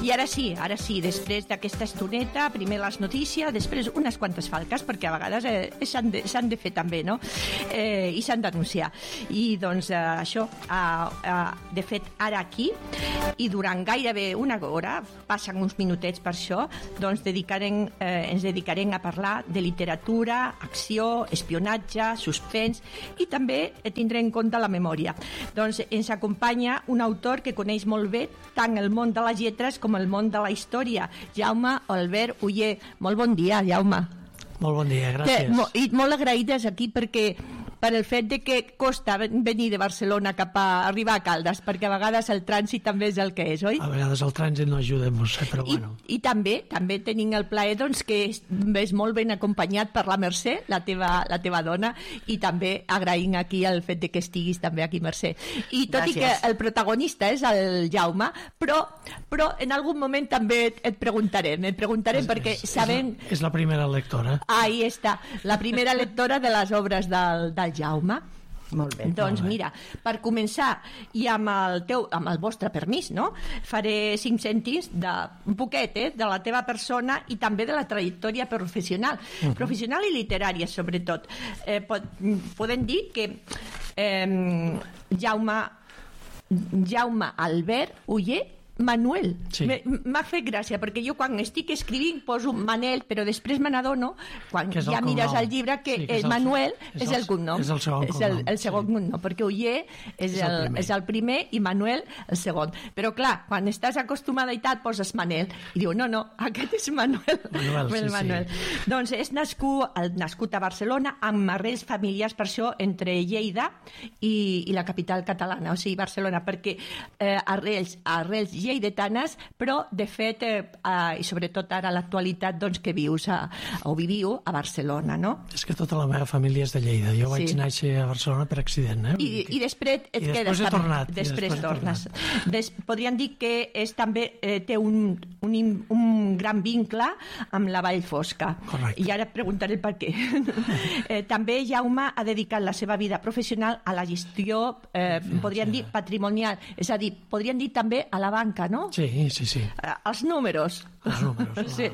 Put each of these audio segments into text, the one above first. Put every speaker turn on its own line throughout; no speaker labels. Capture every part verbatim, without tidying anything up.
I ara sí, ara sí, després d'aquesta estoneta, primer les notícies, després unes quantes falques, perquè a vegades eh, s'han de, s'han de fer també, no? Eh, I s'han d'anunciar. I doncs eh, això, eh, eh, de fet, ara aquí, i durant gairebé una hora, passen uns minutets per això, doncs dedicarem, eh, ens dedicarem a parlar de literatura, acció, espionatge, suspens, i també tindrem en compte la memòria. Doncs ens acompanya un autor que coneix molt bé tant el món de les lletres com el món de la història, Jaume Albert Oller. Molt bon dia, Jaume.
Molt bon dia, gràcies.
Te, I molt agraïdes aquí perquè per el fet de que costa venir de Barcelona cap a arribar a Caldes, perquè a vegades el trànsit també és el que és, oi?
A vegades el trànsit no ajuda, però
I,
bueno.
I també també tenim el plaer doncs, que és molt ben acompanyat per la Mercè, la teva, la teva dona, i també agraïm aquí el fet de que estiguis també aquí, Mercè. I tot Gràcies. I que el protagonista és el Jaume, però, però en algun moment també et preguntarem, et preguntarem és, perquè
és,
sabem...
És la, és la primera lectora.
Ahí està, la primera lectora de les obres del, del Jaume.
Molt bé.
Doncs
molt bé.
mira, per començar i amb el, teu, amb el vostre permís, no? Faré cinc cèntims de, un poquet eh, de la teva persona i també de la trajectòria professional, uh-huh. professional i literària sobretot. Eh, pot, podem dir que eh, Jaume Jaume Albert Oller Manuel.
Sí.
M'ha fet gràcia, perquè jo quan estic escrivint poso Manel, però després me n'adono, quan
que
ja mires el llibre, que, sí, que el Manuel és, és el cognom.
És el segon
és el,
cognom.
el segon sí. cognom, perquè Oller és, és, el, el és el primer i Manuel el segon. Però clar, quan estàs acostumada i tal, poses Manel. I diu, no, no, aquest és Manuel.
Manuel, sí,
Manuel. Sí. Doncs és nascut, nascut a Barcelona amb arrels familiars, per això, entre Lleida i, i la capital catalana, o sigui, Barcelona, perquè eh, arrels, arrels lleidatanes, però de fet eh, eh, i sobretot ara a l'actualitat doncs que vius a, o viviu a Barcelona, no?
És que tota la meva família és de Lleida, jo vaig sí. néixer a Barcelona per accident, eh?
I, i després et
I
quedes
després he tornat,
després,
després
tornes Des, podríem dir que és també eh, té un, un, un gran vincle amb la Vall Fosca.
Correcte.
I ara et preguntaré per què. eh, també Jaume ha dedicat la seva vida professional a la gestió eh, podríem dir patrimonial, és a dir, podríem dir també a la banca, no?
Sí, sí, sí.
Eh, els números.
Els números,
sí.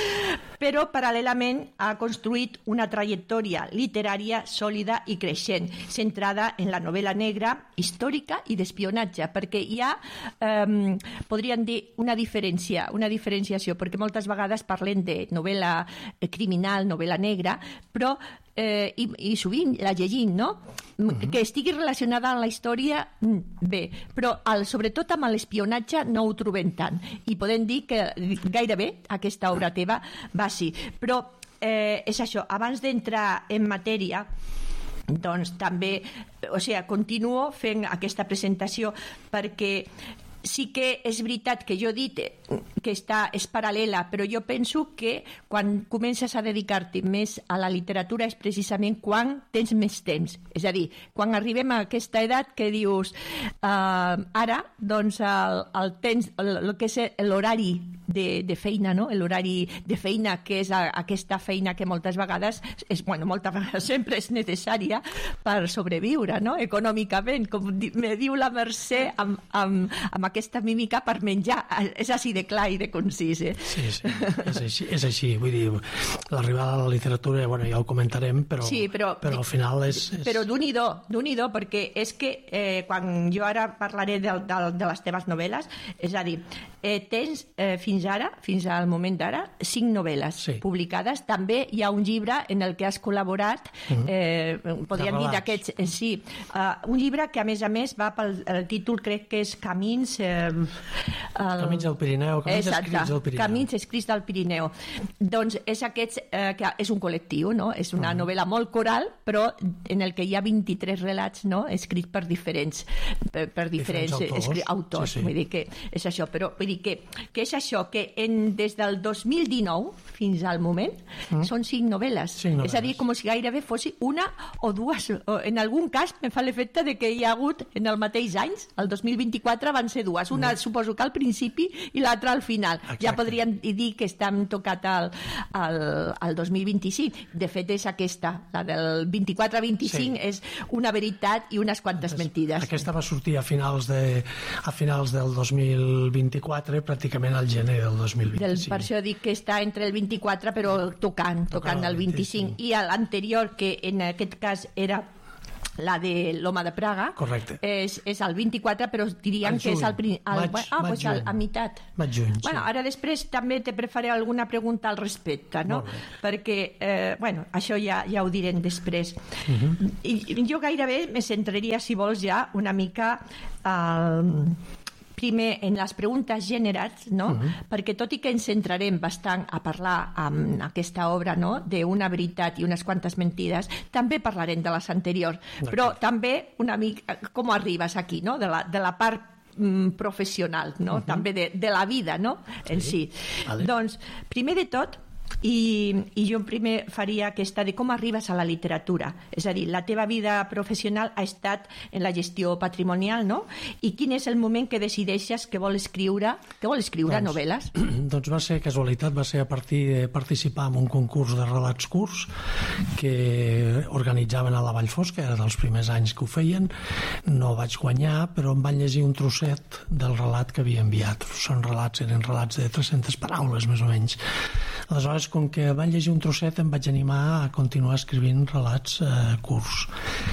Però paral·lelament ha construït una trajectòria literària sòlida i creixent, centrada en la novel·la negra, històrica i d'espionatge, perquè hi ha, eh, podríem dir, una diferència, una diferenciació, perquè moltes vegades parlem de novel·la criminal, novel·la negra, però eh, i, i sovint la llegim, no? Uh-huh. Que estigui relacionada amb la història, bé, però el, sobretot amb l'espionatge no ho trobem tant, i podem dir que gairebé aquesta obra teva va així, però eh, és això, abans d'entrar en matèria doncs també, o sigui, continuo fent aquesta presentació perquè sí que és veritat que jo he dit que està, és paral·lela, però jo penso que quan comences a dedicar-te més a la literatura és precisament quan tens més temps. És a dir, quan arribem a aquesta edat que dius eh, ara, doncs el, el temps, el, el que és l'horari de, de feina, no? L'horari de feina, que és a, aquesta feina que moltes vegades, és, bueno, moltes vegades sempre és necessària per sobreviure, no? Econòmicament, com di, me diu la Mercè amb, amb, amb aquesta mímica per menjar, és així de clar i de concís, eh?
Sí, sí, és així, és així. Vull dir, l'arribada a la literatura, bueno, ja ho comentarem, però,
sí, però,
però al final és... és...
Però d'un-i-do, d'un-i-do, perquè és que eh, quan jo ara parlaré de, de, de les teves novel·les, és a dir, eh, tens eh, fins ara, fins al moment d'ara, cinc novel·les
sí.
publicades. També hi ha un llibre en el que has col·laborat, mm-hmm. eh, podríem dir d'aquests, eh, sí, uh, un llibre que a més a més va pel el títol, crec que és Camins... Eh, el...
Camins del Pirineu, Camins
Exacte,
escrits del Pirineu.
Camins escrits del Pirineu. Doncs és aquests, eh, que és un col·lectiu, no? És una uh-huh. novel·la molt coral, però en el que hi ha vint-i-tres relats, no? Escrits per diferents, per, per diferents,
diferents autors,
escri- autors.
Sí, sí.
Vull dir que és això, però vull dir que, que és això, això, que en, des del dos mil dinou fins al moment mm. són cinc novel·les.
cinc novel·les.
És a dir, com si gairebé fossi una o dues. O en algun cas me fa l'efecte de que hi ha hagut en el mateix any, el dos mil vint-i-quatre van ser dues. Una mm. suposo que al principi i l'altra al final. Exacte. Ja podríem dir que estan tocat al, al, al dos mil vint-i-cinc. De fet, és aquesta, la del vint-i-quatre vint-i-cinc, sí. És una veritat i unes quantes mentides.
Aquesta va sortir a finals, de, a finals del dos mil vint-i-quatre, pràcticament al gener del dos mil vint-i-cinc.
Del, per això dic que està entre el vint-i-quatre, però tocant, tocant el vint-i-cinc. I l'anterior, que en aquest cas era la de l'Home de Praga,
correcte,
és, és el vint-i-quatre, però diríem que és al, al,
maig,
ah,
maig,
pues al, a meitat.
Maig, juny, sí.
Bueno, ara després també te prefaré alguna pregunta al respecte, no? Perquè, eh, bueno, això ja, ja ho direm després. Uh-huh. I, jo gairebé me centraria, si vols, ja una mica al... Eh, primer en les preguntes generals, no? Uh-huh. Perquè tot i que ens centrarem bastant a parlar amb aquesta obra, no?, d'una veritat i unes quantes mentides, també parlarem de les anteriors. Però també una mica com arribes aquí, no?, de la, de la part mm, professional, no?, uh-huh. també de, de la vida, no?, en sí. si. Vale. Doncs, primer de tot, I, i jo primer faria aquesta de com arribes a la literatura, és a dir, la teva vida professional ha estat en la gestió patrimonial, no? I quin és el moment que decideixes que vol escriure, que vol escriure doncs, novel·les?
Doncs va ser casualitat, va ser a partir de participar en un concurs de relats curts que organitzaven a la Vall Fosca, era dels primers anys que ho feien, no vaig guanyar, però em van llegir un trosset del relat que havia enviat. Són relats, eren relats de tres-centes paraules, més o menys. Aleshores, com que van llegir un trosset, em vaig animar a continuar escrivint relats eh, curts.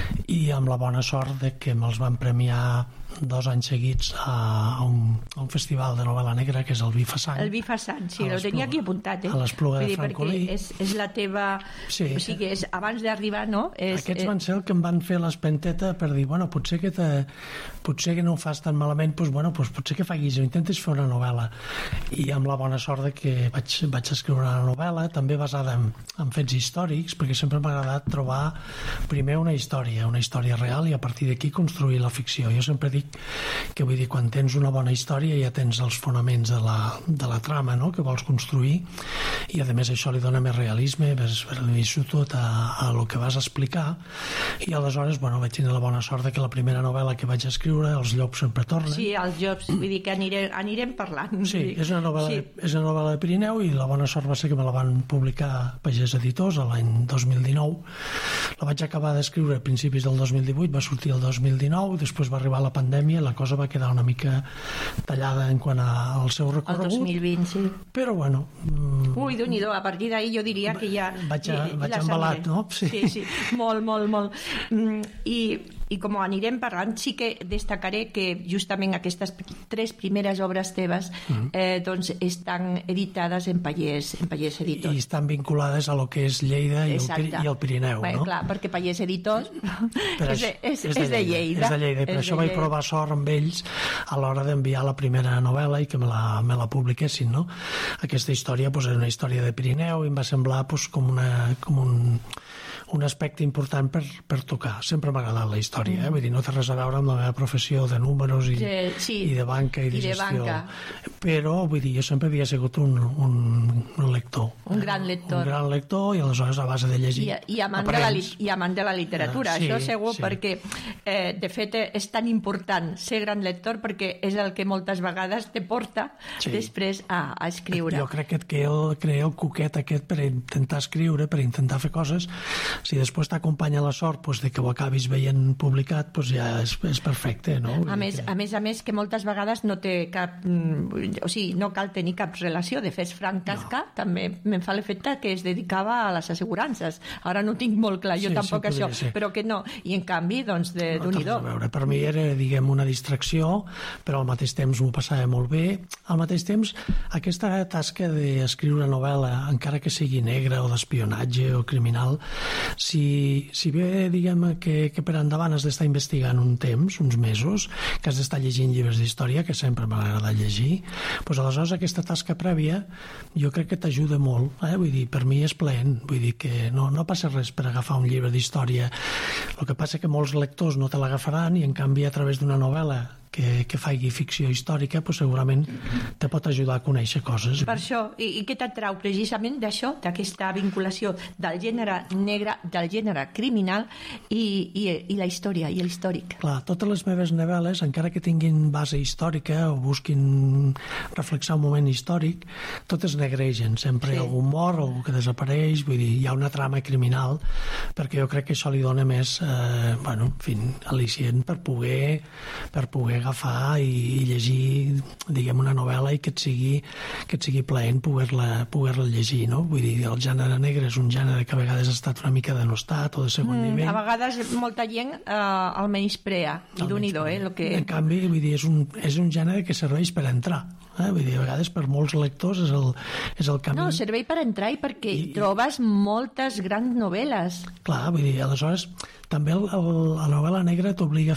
I amb la bona sort de que me'ls van premiar dos anys seguits a un, a un festival de novel·la negra que és el Vi fa Sang.
El Vi fa Sang, sí, el tenia aquí apuntat, eh?
A l'Espluga de Francolí.
És, és la teva...
Sí.
O sigui, és, abans d'arribar, no? És,
Aquests van ser el que em van fer l'espenteta per dir, bueno, potser que, te, potser que no ho fas tan malament, doncs, bueno, doncs potser que facis, o intentes fer una novel·la. I amb la bona sort de que vaig, vaig escriure una novel·la, també basada en, en fets històrics, perquè sempre m'ha agradat trobar primer una història, una història real, i a partir d'aquí construir la ficció. Jo sempre dic que vull dir, quan tens una bona història ja tens els fonaments de la, de la trama, no?, que vols construir, i a més això li dona més realisme, més realisme tot a, a lo que vas explicar. I aleshores, bueno, vaig tenir la bona sort de que la primera novel·la que vaig escriure, Els llops sempre tornen.
Sí, Els llops, vull dir que anirem, anirem parlant.
Sí, és una novel·la, sí. És una novel·la de Pirineu, i la bona sort va ser que me la van publicar Pagès Editors l'any dos mil dinou. La vaig acabar d'escriure a principis del dos mil divuit, va sortir el dos mil dinou, després va arribar la pandèmia, la cosa va quedar una mica tallada en quant al seu recorregut.
El dos mil vint, sí.
Però bueno... Mm,
Ui, Déu-n'hi-do, a partir d'ahir jo diria que ja...
Vaig, a, vaig embalat, no?
Sí. sí, sí, molt, molt, molt. Mm, I... I com anirem parlant, sí que destacaré que justament aquestes tres primeres obres teves mm. eh, doncs estan editades en Pagès, en Pagès Editors.
I estan vinculades a lo que és Lleida i el, i el Pirineu,
Bé,
no?
Clar, perquè Pagès Editors és, de, és, és,
de
de Lleida.
És de Lleida, i per això vaig provar sort amb ells a l'hora d'enviar la primera novel·la i que me la, me la publiquessin, no? Aquesta història pues, és una història de Pirineu i em va semblar pues, com, una, com un... un aspecte important per, per tocar. Sempre m'ha agradat la història, eh? Vull dir, no té res a veure amb la meva professió de números i,
sí, sí.
i de banca i de,
I de
gestió.
Banca.
Però, vull dir, jo sempre havia sigut un, un, un lector.
Un gran lector.
Un gran lector, i aleshores a base de llegir
I, i, amant, de la, i amant de la literatura, uh, sí, això segur, sí. Perquè eh, de fet és tan important ser gran lector perquè és el que moltes vegades te porta sí. després a, a escriure.
Jo crec que et crea el, crea el coquet aquest per intentar escriure, per intentar fer coses. Si després t'acompanya la sort pues, de que ho acabis veient publicat, pues ja és, és perfecte, no?
A més, que... a més a més que moltes vegades no té cap... O sigui, no cal tenir cap relació. De fet, Frank Kafka no. també me'n fa l'efecte que es dedicava a les assegurances. Ara no tinc molt clar, jo sí, tampoc sí, això, ser. Però que no. I en canvi, doncs, de no, d'un-hi-do.
Per mi era, diguem, una distracció, però al mateix temps m'ho passava molt bé. Al mateix temps, aquesta tasca d'escriure novel·la, encara que sigui negra o d'espionatge o criminal, si, si bé diguem que, que per endavant has d'estar investigant un temps, uns mesos, que has d'estar llegint llibres d'història, que sempre m'ha agradat llegir, doncs aleshores aquesta tasca prèvia jo crec que t'ajuda molt, eh? Vull dir, per mi és plaent, vull dir que no, no passa res per agafar un llibre d'història. El que passa que molts lectors no te l'agafaran i en canvi a través d'una novel·la que, que faci ficció històrica, pues, segurament te pot ajudar a conèixer coses.
Per això, i, i què t'atrau precisament d'això, d'aquesta vinculació del gènere negre, del gènere criminal i, i, i la història, i l'històric?
Clar, totes les meves novel·les, encara que tinguin base històrica o busquin reflexar un moment històric, totes negregen. Sempre sí. Hi ha algun mort, algú que desapareix, vull dir, hi ha una trama criminal, perquè jo crec que això li dona més, eh, bueno, en fi, al·licient per poder, per poder agafar i, i llegir, diguem, una novel·la i que et sigui, que et sigui plaent poder-la poder-la llegir, no? Vull dir, el gènere negre és un gènere que a vegades ha estat una mica denostat o de segon mm, nivell.
A vegades molta gent eh, el menysprea, i d'un-i-do, eh? Lo que...
En canvi, vull dir, és un, és un gènere que serveix per entrar. Eh? Vull dir, a vegades per molts lectors és el, és el camí.
No, servei per entrar i perquè I, trobes moltes grans novel·les.
Clar, vull dir, aleshores també el, el, la novel·la negra t'obliga